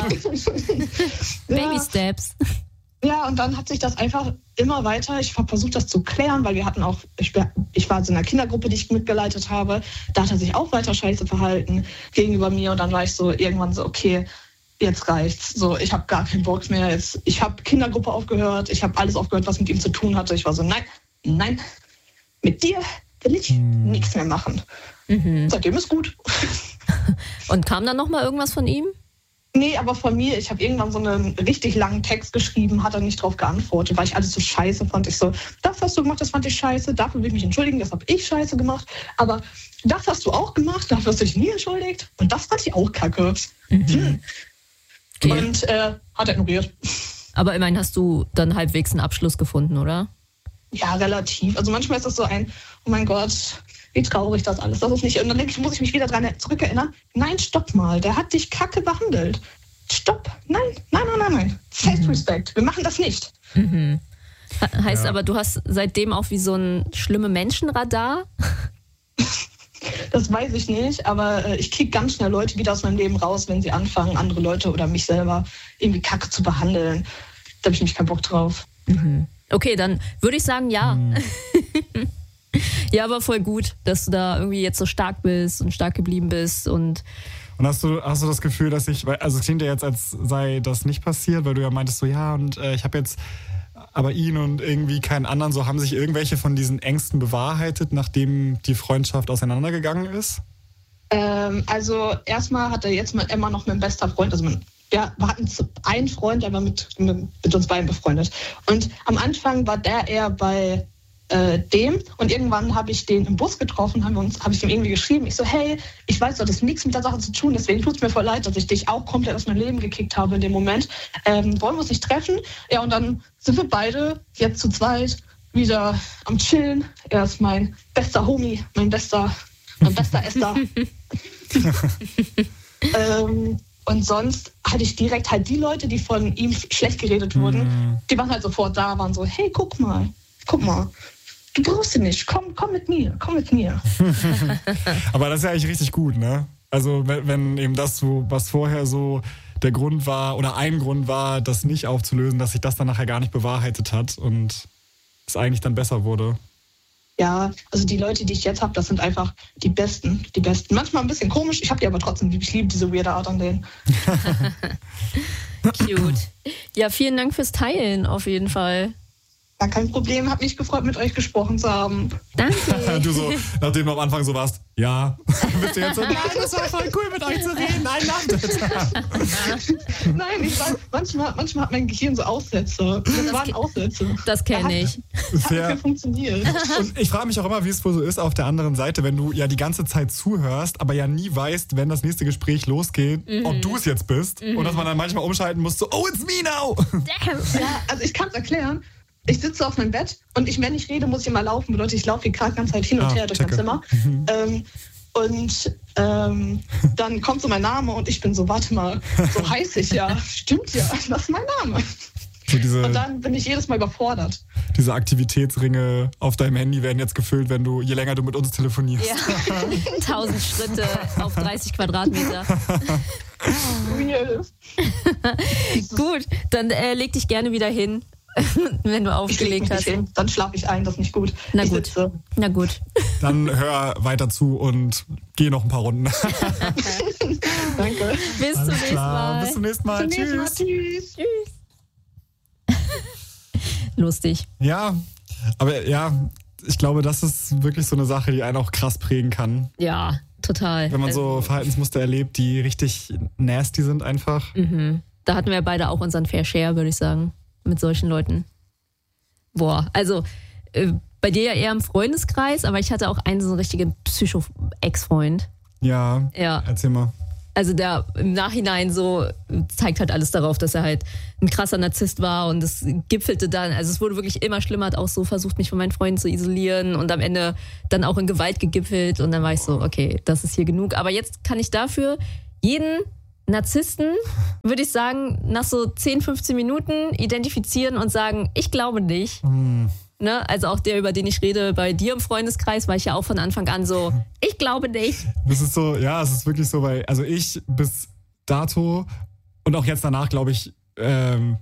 Baby Steps. Ja, und dann hat sich das einfach immer weiter, ich habe versucht, das zu klären, weil wir hatten auch, ich, ich war in einer Kindergruppe, die ich mitgeleitet habe, da hat er sich auch weiter scheiße verhalten gegenüber mir und dann war ich so irgendwann so, okay, jetzt reicht's. So, ich habe gar keinen Bock mehr. Jetzt, ich habe Kindergruppe aufgehört, ich habe alles aufgehört, was mit ihm zu tun hatte. Ich war so, nein, nein, mit dir will ich hm. nichts mehr machen. Mhm. Seitdem ist gut. Und kam dann nochmal irgendwas von ihm? Nee, aber von mir, ich habe irgendwann so einen richtig langen Text geschrieben, hat er nicht drauf geantwortet, weil ich alles so scheiße fand. Ich so, das hast du gemacht, das fand ich scheiße, dafür will ich mich entschuldigen, das habe ich scheiße gemacht. Aber das hast du auch gemacht, dafür hast du dich nie entschuldigt. Und das fand ich auch kacke. Mhm. Hm. Okay. Und äh, hat er ignoriert. Aber immerhin hast du dann halbwegs einen Abschluss gefunden, oder? Ja, relativ. Also manchmal ist das so ein, oh mein Gott, wie traurig das alles. Das ist nicht. Und dann denke ich, muss ich mich wieder daran zurückerinnern. Nein, stopp mal, der hat dich kacke behandelt. Stopp. Nein, nein, nein, nein, nein. Self-Respect. Wir machen das nicht. Mhm. Heißt ja. Aber, du hast seitdem auch wie so ein schlimme Menschenradar? Das weiß ich nicht, aber äh, ich kriege ganz schnell Leute wieder aus meinem Leben raus, wenn sie anfangen, andere Leute oder mich selber irgendwie kacke zu behandeln. Da habe ich nämlich keinen Bock drauf. Mhm. Okay, dann würde ich sagen, ja. Mhm. Ja, aber voll gut, dass du da irgendwie jetzt so stark bist und stark geblieben bist. Und, und hast du, hast du das Gefühl, dass ich, also es klingt ja jetzt, als sei das nicht passiert, weil du ja meintest so, ja, und äh, ich habe jetzt aber ihn und irgendwie keinen anderen, so haben sich irgendwelche von diesen Ängsten bewahrheitet, nachdem die Freundschaft auseinandergegangen ist? Ähm, also erstmal hat er jetzt mit Emma noch mein bester Freund, also man, ja, wir hatten einen Freund, der war mit, mit, mit uns beiden befreundet. Und am Anfang war der eher bei äh, dem und irgendwann habe ich den im Bus getroffen, haben wir uns, habe ich ihm irgendwie geschrieben. Ich so, hey, ich weiß, du hattest nichts mit der Sache zu tun, deswegen tut es mir voll leid, dass ich dich auch komplett aus meinem Leben gekickt habe in dem Moment. Ähm, wollen wir uns nicht treffen? Ja, und dann sind wir beide jetzt zu zweit wieder am Chillen. Er ist mein bester Homie, mein bester, mein bester Esther. ähm, und sonst hatte ich direkt halt die Leute, die von ihm schlecht geredet wurden, mm. die waren halt sofort da, waren so, hey, guck mal, guck mal. Du brauchst ihn nicht, komm, komm mit mir, komm mit mir. Aber das ist ja eigentlich richtig gut, ne? Also wenn, wenn eben das so, was vorher so der Grund war oder ein Grund war, das nicht aufzulösen, dass sich das dann nachher gar nicht bewahrheitet hat und es eigentlich dann besser wurde. Ja, also die Leute, die ich jetzt habe, das sind einfach die Besten, die Besten. Manchmal ein bisschen komisch, ich habe die aber trotzdem lieb. Ich liebe diese weirde Art an denen. Cute. Ja, vielen Dank fürs Teilen auf jeden Fall. Ja, kein Problem, hat mich gefreut, mit euch gesprochen zu haben. Danke. Du so, nachdem du am Anfang so warst, ja. Bist du jetzt so, nein, das war voll cool, mit euch zu reden. Nein, Nein, ich weiß, manchmal, manchmal hat mein Gehirn so Aussätze. Das, das waren Aussätze. Das kenne ich. Das hat nicht mehr funktioniert. Und ich frage mich auch immer, wie es wohl so ist auf der anderen Seite, wenn du ja die ganze Zeit zuhörst, aber ja nie weißt, wenn das nächste Gespräch losgeht, mhm. ob du es jetzt bist. Mhm. Und dass man dann manchmal umschalten muss, so, oh, it's me now. Ja, also ich kann es erklären. Ich sitze auf meinem Bett und ich, wenn ich rede, muss ich immer laufen. Bedeutet, ich laufe die ganze Zeit hin und ah, her durch checke. mein Zimmer. Mhm. Ähm, und ähm, dann kommt so mein Name und ich bin so, warte mal, so heiß ich ja. Stimmt ja, das ist mein Name. So diese, und dann bin ich jedes Mal überfordert. Diese Aktivitätsringe auf deinem Handy werden jetzt gefüllt, wenn du, je länger du mit uns telefonierst. Ja. Tausend Schritte auf dreißig Quadratmeter. Gut, dann äh, leg dich gerne wieder hin. Wenn du aufgelegt hast. Hin, dann schlafe ich ein, das ist nicht gut. Na ich gut. Sitze. Na gut. Dann hör weiter zu und geh noch ein paar Runden. Danke. Bis zum nächsten Mal. Bis zum nächsten Mal. nächsten Mal. Bis zum nächsten Mal. Tschüss. Tschüss. Lustig. Ja, aber ja, ich glaube, das ist wirklich so eine Sache, die einen auch krass prägen kann. Ja, total. Wenn man Also, so Verhaltensmuster erlebt, die richtig nasty sind einfach. Mhm. Da hatten wir beide auch unseren Fair Share, würde ich sagen, mit solchen Leuten. Boah, also äh, bei dir ja eher im Freundeskreis, aber ich hatte auch einen so einen richtigen Psycho-Ex-Freund. Ja, Ja. erzähl mal. Also der im Nachhinein so zeigt halt alles darauf, dass er halt ein krasser Narzisst war und es gipfelte dann, also es wurde wirklich immer schlimmer, hat auch so versucht, mich von meinen Freunden zu isolieren und am Ende dann auch in Gewalt gegipfelt und dann war ich so, okay, das ist hier genug. Aber jetzt kann ich dafür jeden Narzissten, würde ich sagen, nach so zehn, fünfzehn Minuten identifizieren und sagen, ich glaube nicht. Hm. Ne? Also auch der, über den ich rede, bei dir im Freundeskreis, war ich ja auch von Anfang an so, ich glaube nicht. Das ist so, ja, es ist wirklich so, weil, also ich bis dato und auch jetzt danach, glaube ich, ähm,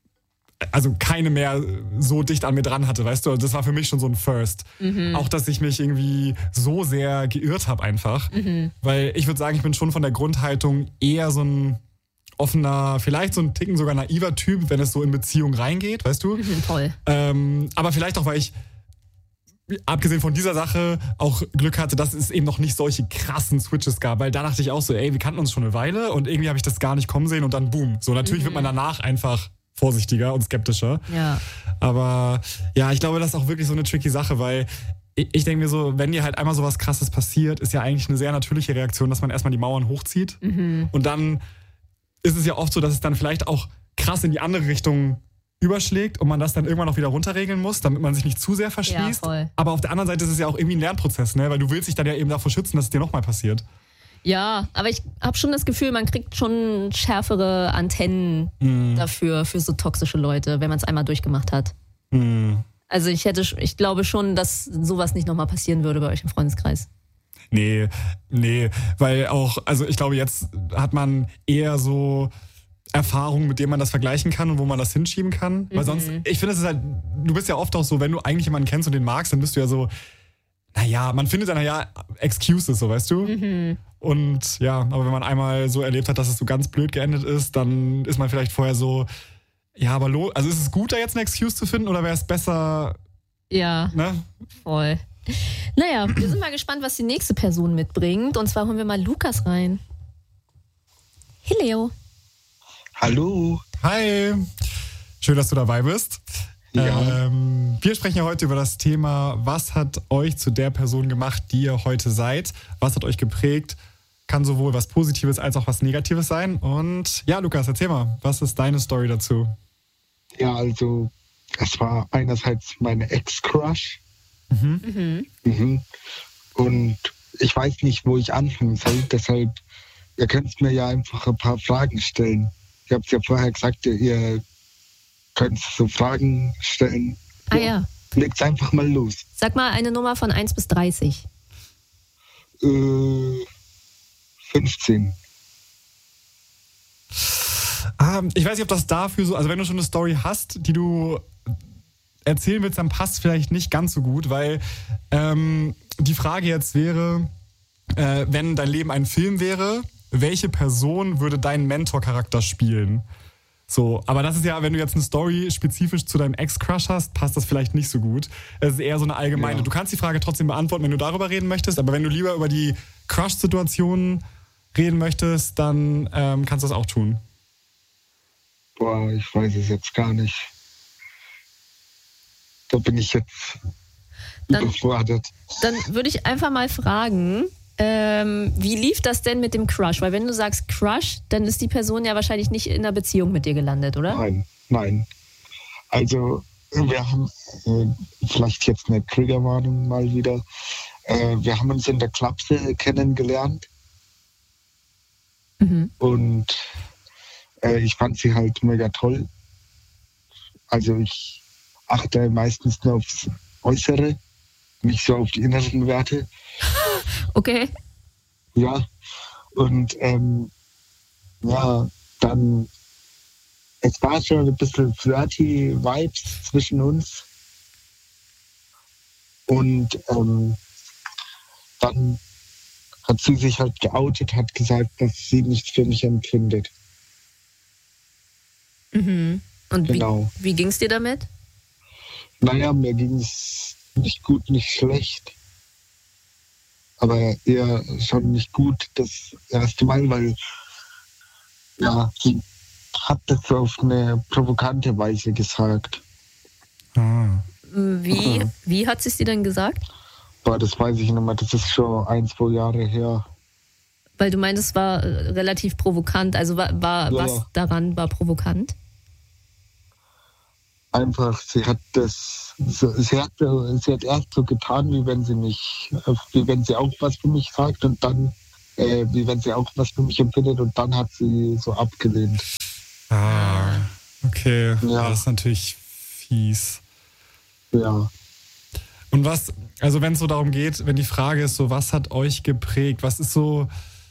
also keine mehr so dicht an mir dran hatte, weißt du? Das war für mich schon so ein First. Mhm. Auch, dass ich mich irgendwie so sehr geirrt habe einfach. Mhm. Weil ich würde sagen, ich bin schon von der Grundhaltung eher so ein offener, vielleicht so ein Ticken sogar naiver Typ, wenn es so in Beziehung reingeht, weißt du? Mhm, toll. Ähm, aber vielleicht auch, weil ich, abgesehen von dieser Sache, auch Glück hatte, dass es eben noch nicht solche krassen Switches gab. Weil da dachte ich auch so, ey, wir kannten uns schon eine Weile und irgendwie habe ich das gar nicht kommen sehen und dann boom. So, natürlich Mhm. wird man danach einfach vorsichtiger und skeptischer. Ja. Aber ja, ich glaube, das ist auch wirklich so eine tricky Sache, weil ich, ich denke mir so, wenn dir halt einmal so was Krasses passiert, ist ja eigentlich eine sehr natürliche Reaktion, dass man erstmal die Mauern hochzieht. Mhm. Und dann ist es ja oft so, dass es dann vielleicht auch krass in die andere Richtung überschlägt und man das dann irgendwann auch wieder runterregeln muss, damit man sich nicht zu sehr verschließt. Ja, voll. Aber auf der anderen Seite ist es ja auch irgendwie ein Lernprozess, ne? Weil du willst dich dann ja eben davor schützen, dass es dir nochmal passiert. Ja, aber ich habe schon das Gefühl, man kriegt schon schärfere Antennen Mhm. dafür, für so toxische Leute, wenn man es einmal durchgemacht hat. Mhm. Also ich hätte, ich glaube schon, dass sowas nicht nochmal passieren würde bei euch im Freundeskreis. Nee, nee, weil auch, also ich glaube, jetzt hat man eher so Erfahrungen, mit denen man das vergleichen kann und wo man das hinschieben kann. Weil sonst, ich finde, es ist halt, du bist ja oft auch so, wenn du eigentlich jemanden kennst und den magst, dann bist du ja so, naja, man findet dann ja Excuses, so, weißt du? Mhm. Und ja, aber wenn man einmal so erlebt hat, dass es so ganz blöd geendet ist, dann ist man vielleicht vorher so, ja, aber lo- also ist es gut, da jetzt eine Excuse zu finden oder wäre es besser, Ja, ne? voll. Naja, wir sind mal gespannt, was die nächste Person mitbringt. Und zwar holen wir mal Lukas rein. Hey Leo. Hallo. Hi, schön, dass du dabei bist. Ja. Ähm, wir sprechen ja heute über das Thema, was hat euch zu der Person gemacht, die ihr heute seid? Was hat euch geprägt? Kann sowohl was Positives als auch was Negatives sein. Und ja, Lukas, erzähl mal, was ist deine Story dazu? Ja, also es war einerseits meine Ex-Crush. Mhm. Mhm. Mhm. Und ich weiß nicht, wo ich anfangen soll. Deshalb, ihr könnt mir ja einfach ein paar Fragen stellen. Ich habe es ja vorher gesagt, ihr könnt so Fragen stellen. Ah ja. Legt's einfach mal los. Sag mal eine Nummer von eins bis dreißig. Äh, fünfzehn. Ah, ich weiß nicht, ob das dafür so, also wenn du schon eine Story hast, die du erzählen willst, dann passt vielleicht nicht ganz so gut, weil ähm, die Frage jetzt wäre, äh, wenn dein Leben ein Film wäre, welche Person würde deinen Mentor-Charakter spielen? So, aber das ist ja, wenn du jetzt eine Story spezifisch zu deinem Ex-Crush hast, passt das vielleicht nicht so gut. Es ist eher so eine allgemeine. Ja. Du kannst die Frage trotzdem beantworten, wenn du darüber reden möchtest, aber wenn du lieber über die Crush-Situationen reden möchtest, dann ähm, kannst du das auch tun. Boah, ich weiß es jetzt gar nicht. Da bin ich jetzt Dann- überfordert. Dann würde ich einfach mal fragen, ähm, wie lief das denn mit dem Crush? Weil wenn du sagst Crush, dann ist die Person ja wahrscheinlich nicht in einer Beziehung mit dir gelandet, oder? Nein, nein. Also wir haben äh, vielleicht jetzt eine Triggerwarnung mal wieder. Äh, wir haben uns in der Klapse kennengelernt Mhm. und äh, ich fand sie halt mega toll. Also ich achte meistens nur aufs Äußere, nicht so auf die inneren Werte. Okay. Ja, und ähm, ja, dann, es war schon ein bisschen flirty Vibes zwischen uns. Und ähm, dann hat sie sich halt geoutet, hat gesagt, dass sie nichts für mich empfindet. Mhm. Und Genau. wie, wie ging es dir damit? Naja, mir ging es nicht gut, nicht schlecht. Aber eher schon nicht gut das erste Mal, weil ja, sie hat das so auf eine provokante Weise gesagt. Ah. Wie, Mhm. wie hat sie es dir denn gesagt? Boah, das weiß ich nicht mehr, das ist schon ein, zwei Jahre her. Weil du meintest, es war äh, relativ provokant. Also war, war Ja, was ja. daran war provokant? Einfach, sie hat das, so, sie hat, äh, sie hat erst so getan, wie wenn sie mich, äh, wie wenn sie auch was für mich sagt und dann, äh, wie wenn sie auch was für mich empfindet und dann hat sie so abgelehnt. Ah, okay. Ja. Das ist natürlich fies. Ja. Und was, also wenn es so darum geht, wenn die Frage ist, so was hat euch geprägt? Was ist so,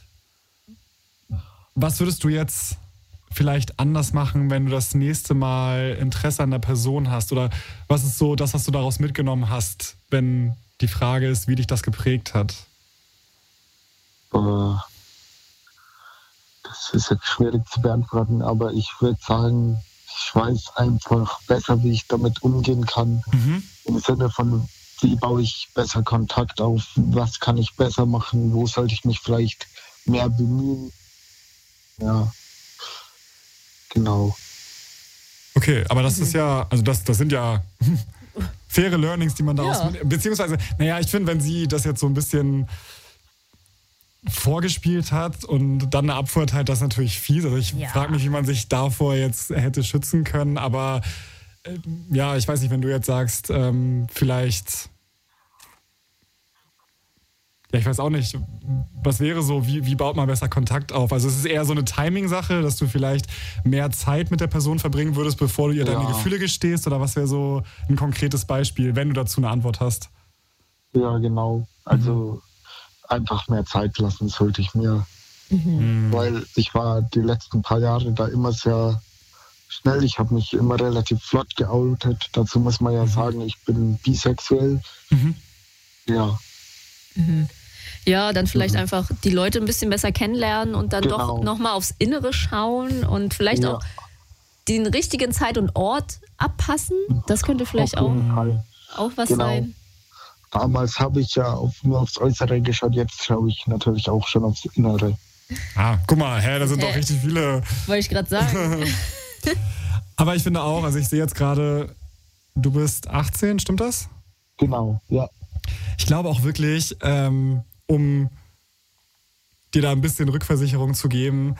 was würdest du jetzt vielleicht anders machen, wenn du das nächste Mal Interesse an der Person hast? Oder was ist so das, was du daraus mitgenommen hast, wenn die Frage ist, wie dich das geprägt hat? Äh, Das ist jetzt schwierig zu beantworten, aber ich würde sagen, ich weiß einfach besser, wie ich damit umgehen kann. Mhm. Im Sinne von, wie baue ich besser Kontakt auf, was kann ich besser machen, wo sollte ich mich vielleicht mehr bemühen. Ja, genau. Okay, aber das ist ja, also das, das sind ja faire Learnings, die man daraus Ja. mit, beziehungsweise, naja, ich finde, wenn sie das jetzt so ein bisschen vorgespielt hat und dann eine abverteilt, das ist natürlich fies. Also ich Ja. frage mich, wie man sich davor jetzt hätte schützen können, aber äh, ja, ich weiß nicht, wenn du jetzt sagst, ähm, vielleicht, ja, ich weiß auch nicht, was wäre so, wie, wie baut man besser Kontakt auf? Also es ist eher so eine Timing-Sache, dass du vielleicht mehr Zeit mit der Person verbringen würdest, bevor du ihr deine Ja. Gefühle gestehst, oder was wäre so ein konkretes Beispiel, wenn du dazu eine Antwort hast? Ja, genau. Also einfach mehr Zeit lassen sollte ich mir, Mhm. weil ich war die letzten paar Jahre da immer sehr schnell. Ich habe mich immer relativ flott geoutet. Dazu muss man ja sagen, ich bin bisexuell. Mhm. Ja, Ja, dann vielleicht Mhm. einfach die Leute ein bisschen besser kennenlernen und dann Genau. doch nochmal aufs Innere schauen und vielleicht Ja. auch den richtigen Zeit und Ort abpassen. Das könnte vielleicht auf auch, jeden Fall. auch was Genau. sein. Damals habe ich ja auf, nur aufs Äußere geschaut, jetzt schaue ich natürlich auch schon aufs Innere. Ah, guck mal, hä, da sind Hä? doch richtig viele. Wollte ich gerade sagen. Aber ich finde auch, also ich sehe jetzt gerade, du bist achtzehn, stimmt das? Genau, ja. Ich glaube auch wirklich, ähm, um dir da ein bisschen Rückversicherung zu geben,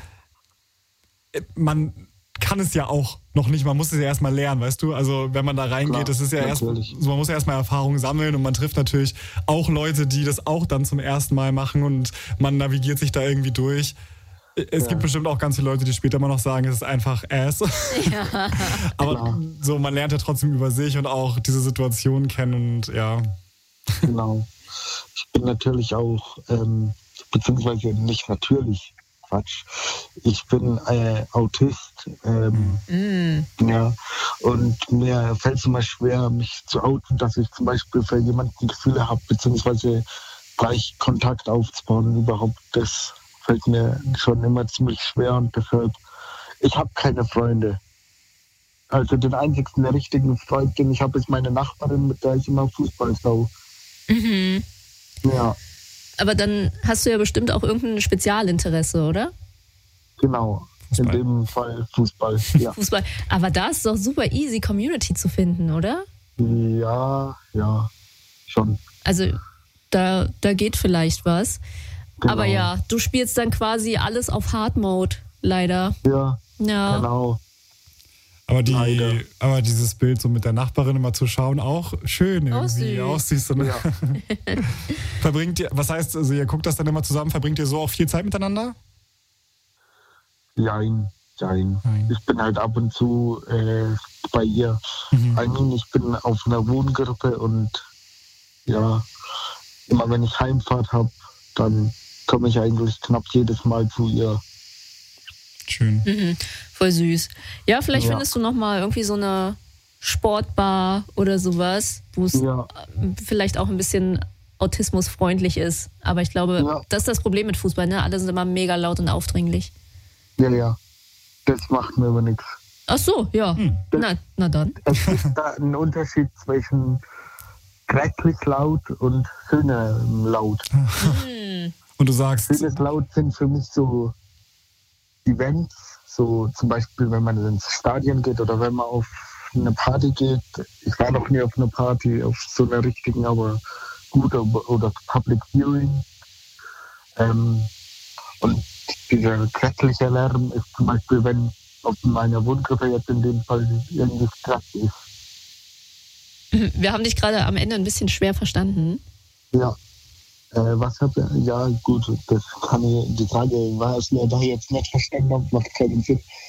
äh, man kann es ja auch noch nicht, man muss es ja erstmal lernen, weißt du? Also wenn man da reingeht, Klar, das ist ja erst, natürlich. so, man muss ja erstmal Erfahrungen sammeln und man trifft natürlich auch Leute, die das auch dann zum ersten Mal machen und man navigiert sich da irgendwie durch. Es Ja. gibt bestimmt auch ganz viele Leute, die später immer noch sagen, es ist einfach Ass. Ja. Aber Klar. so, man lernt ja trotzdem über sich und auch diese Situation kennen und ja. Genau. Ich bin natürlich auch, ähm, beziehungsweise nicht natürlich, Quatsch. Ich bin äh, Autist. Ähm, Mm. ja. Und mir fällt es immer schwer, mich zu outen, dass ich zum Beispiel für jemanden Gefühle habe, beziehungsweise gleich Kontakt aufzubauen. Überhaupt, das fällt mir schon immer ziemlich schwer und deshalb, ich habe keine Freunde. Also den einzigsten richtigen Freund, den ich habe, ist meine Nachbarin, mit der ich immer Fußball schaue. Mhm. Ja, Aber dann hast du ja bestimmt auch irgendein Spezialinteresse, oder? genau. Fußball. In dem Fall Fußball. Ja, Fußball. Aber da ist doch super easy, Community zu finden, oder? ja, ja, schon. Also da, da geht vielleicht was. Genau. Aber ja, du spielst dann quasi alles auf Hard Mode, leider. Ja, Ja. genau. Aber, die, Leider. aber dieses Bild so mit der Nachbarin immer zu schauen, auch schön irgendwie. Auch Auch süß. süß. Ne? Ja. Verbringt ihr, was heißt, also ihr guckt das dann immer zusammen, verbringt ihr so auch viel Zeit miteinander? Jein, jein. Nein. Ich bin halt ab und zu äh, bei ihr. Mhm. I mean, ich bin auf einer Wohngruppe und ja, immer wenn ich Heimfahrt habe, dann komme ich eigentlich knapp jedes Mal zu ihr. Schön. Mhm. Voll süß. Ja, vielleicht Ja. findest du nochmal irgendwie so eine Sportbar oder sowas, wo es Ja, vielleicht auch ein bisschen autismusfreundlich ist. Aber ich glaube, Ja. das ist das Problem mit Fußball, ne? Alle sind immer mega laut und aufdringlich. ja, ja. Das macht mir aber nichts. Ach so, ja. Hm. Na, na dann. Es gibt da einen Unterschied zwischen grässlich laut und schöner laut. Hm. Und du sagst, Schönes laut sind für mich so Events, so zum Beispiel, wenn man ins Stadion geht oder wenn man auf eine Party geht. Ich war noch nie auf einer Party, auf so einer richtigen, aber gute oder Public Viewing. Ähm, und dieser grässliche Lärm ist zum Beispiel, wenn auf meiner Wohngruppe jetzt in dem Fall irgendwie Stress ist. Wir haben dich gerade am Ende ein bisschen schwer verstanden. Ja. Äh, was habt ihr? Ja, gut, das kann ich, die Frage war es mir da jetzt nicht verstanden habe, macht keinen Sinn.